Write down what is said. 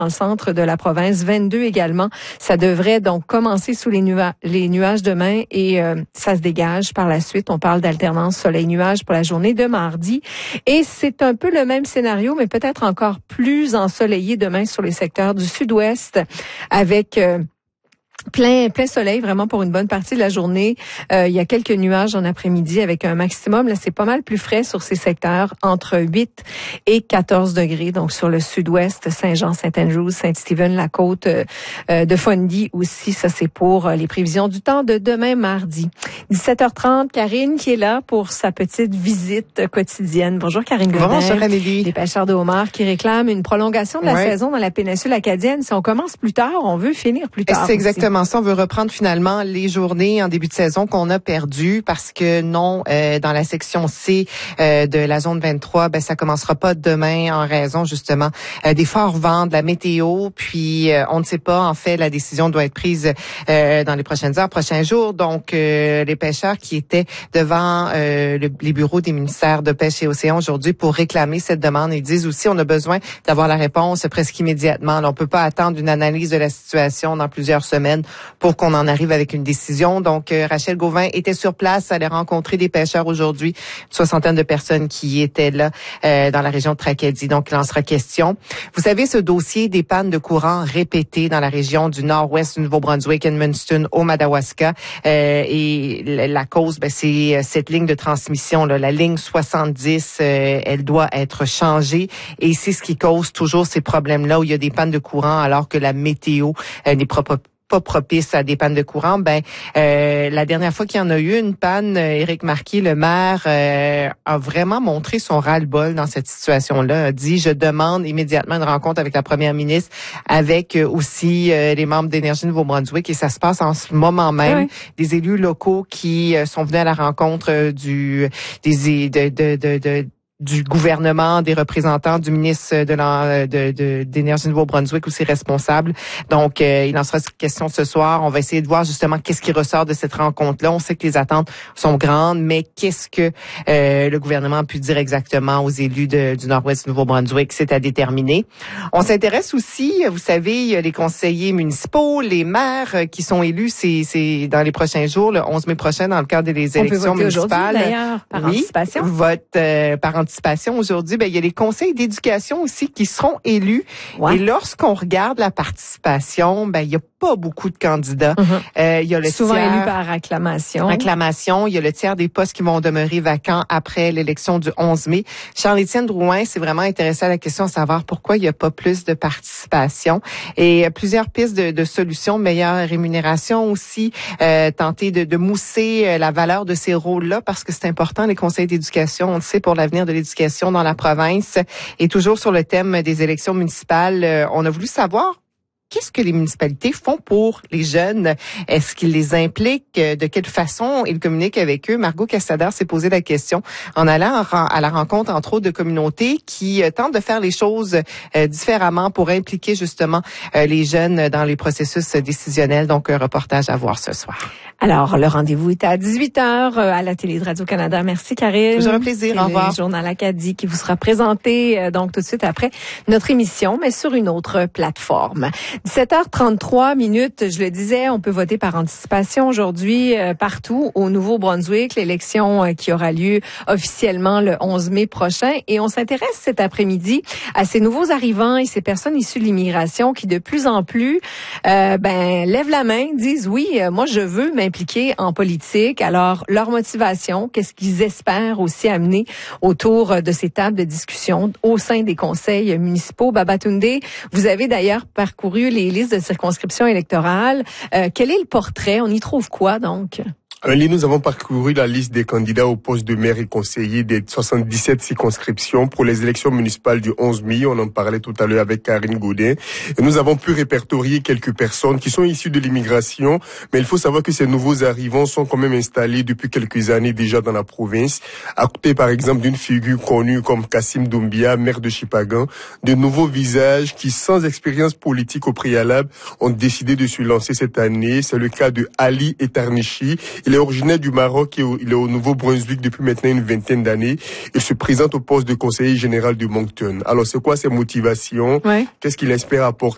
dans le centre de la province, 22 également. Ça devrait donc commencer sous les nuages demain et ça se dégage par la suite. On parle d'alternance soleil-nuage pour la journée de mardi. Et c'est un peu le même scénario, mais peut-être encore plus ensoleillé demain sur les secteurs du sud-ouest avec plein soleil vraiment pour une bonne partie de la journée. Il y a quelques nuages en après-midi avec un maximum. Là, c'est pas mal plus frais sur ces secteurs, entre 8 et 14 degrés. Donc, sur le sud-ouest, Saint-Jean, Saint-Andrews, Saint-Stephen, la côte de Fundy aussi. Ça, c'est pour les prévisions du temps de demain mardi. 17h30, Karine qui est là pour sa petite visite quotidienne. Bonjour Karine Godin. Bonjour Amélie. Les pêcheurs de homards qui réclament une prolongation de la saison dans la péninsule acadienne. Si on commence plus tard, on veut finir plus tard. C'est exactement ça. On veut reprendre finalement les journées en début de saison qu'on a perdues parce que non, dans la section C de la zone 23, ça commencera pas demain en raison justement des forts vents, de la météo. Puis on ne sait pas, en fait, la décision doit être prise dans les prochaines heures, prochains jours. Donc les pêcheurs qui étaient devant les bureaux des ministères de pêche et océan aujourd'hui pour réclamer cette demande, ils disent aussi on a besoin d'avoir la réponse presque immédiatement. Là, on peut pas attendre une analyse de la situation dans plusieurs semaines pour qu'on en arrive avec une décision. Donc, Rachel Gauvin était sur place, allait rencontrer des pêcheurs aujourd'hui, une soixantaine de personnes qui étaient là dans la région de Tracadie. Donc, il en sera question. Vous savez, ce dossier des pannes de courant répétées dans la région du nord-ouest du Nouveau-Brunswick, Edmundston, au Madawaska. Et la cause, c'est cette ligne de transmission, là, la ligne 70, elle doit être changée. Et c'est ce qui cause toujours ces problèmes-là où il y a des pannes de courant alors que la météo n'est pas propice à des pannes de courant. La dernière fois qu'il y en a eu une panne, Éric Marquis, le maire, a vraiment montré son ras-le-bol dans cette situation-là. A dit, je demande immédiatement une rencontre avec la première ministre, avec aussi les membres d'Énergie Nouveau-Brunswick, et ça se passe en ce moment même. Oui. Des élus locaux qui sont venus à la rencontre du gouvernement, des représentants du ministre d'Énergie Nouveau-Brunswick aussi responsable. Donc, il en sera question ce soir. On va essayer de voir justement qu'est-ce qui ressort de cette rencontre-là. On sait que les attentes sont grandes, mais qu'est-ce que le gouvernement a pu dire exactement aux élus du Nord-Ouest du Nouveau-Brunswick? C'est à déterminer. On s'intéresse aussi, vous savez, il y a les conseillers municipaux, les maires qui sont élus, c'est dans les prochains jours, le 11 mai prochain, dans le cadre des élections municipales. D'ailleurs, par anticipation. Vote par anticipation. Aujourd'hui, il y a les conseils d'éducation aussi qui seront élus. Ouais. Et lorsqu'on regarde la participation, il y a pas beaucoup de candidats. Il y a le souvent tiers, élus par acclamation. Il y a le tiers des postes qui vont demeurer vacants après l'élection du 11 mai. Charles-Étienne Drouin s'est vraiment intéressé à la question de savoir pourquoi il n'y a pas plus de participation. Et plusieurs pistes de solutions, meilleure rémunération aussi, tenter de mousser la valeur de ces rôles-là parce que c'est important, les conseils d'éducation, on le sait, pour l'avenir de l'éducation dans la province. Et toujours sur le thème des élections municipales, on a voulu savoir qu'est-ce que les municipalités font pour les jeunes? Est-ce qu'ils les impliquent? De quelle façon ils communiquent avec eux? Margot Castader s'est posé la question en allant à la rencontre, entre autres, de communautés qui tentent de faire les choses différemment pour impliquer justement les jeunes dans les processus décisionnels. Donc, un reportage à voir ce soir. Alors, le rendez-vous est à 18h à la télé de Radio-Canada. Merci, Karine. Toujours un plaisir. Au revoir. Le journal Acadie qui vous sera présenté donc tout de suite après notre émission, mais sur une autre plateforme. 17h33 minutes, je le disais, on peut voter par anticipation aujourd'hui partout au Nouveau-Brunswick, l'élection qui aura lieu officiellement le 11 mai prochain. Et on s'intéresse cet après-midi à ces nouveaux arrivants et ces personnes issues de l'immigration qui de plus en plus lèvent la main, disent oui, moi je veux m'impliquer en politique. Alors, leur motivation, qu'est-ce qu'ils espèrent aussi amener autour de ces tables de discussion au sein des conseils municipaux. Babatunde, vous avez d'ailleurs parcouru les listes de circonscriptions électorales. Quel est le portrait? On y trouve quoi, donc? Nous avons parcouru la liste des candidats au poste de maire et conseiller des 77 circonscriptions pour les élections municipales du 11 mai. On en parlait tout à l'heure avec Karine Godin. Et nous avons pu répertorier quelques personnes qui sont issues de l'immigration, mais il faut savoir que ces nouveaux arrivants sont quand même installés depuis quelques années déjà dans la province, à côté par exemple d'une figure connue comme Kassim Doumbia, maire de Chipagan, de nouveaux visages qui, sans expérience politique au préalable, ont décidé de se lancer cette année. C'est le cas de Ali Etarnichi. Il est originaire du Maroc et il est au Nouveau-Brunswick depuis maintenant une vingtaine d'années. Il se présente au poste de conseiller général de Moncton. Alors, c'est quoi ses motivations? Ouais. Qu'est-ce qu'il espère apporter?